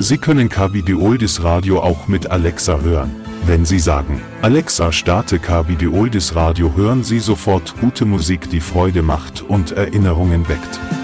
Sie können Carbidioldis Radio auch mit Alexa hören. Wenn Sie sagen, Alexa, starte Carbidioldis Radio, hören Sie sofort gute Musik, die Freude macht und Erinnerungen weckt.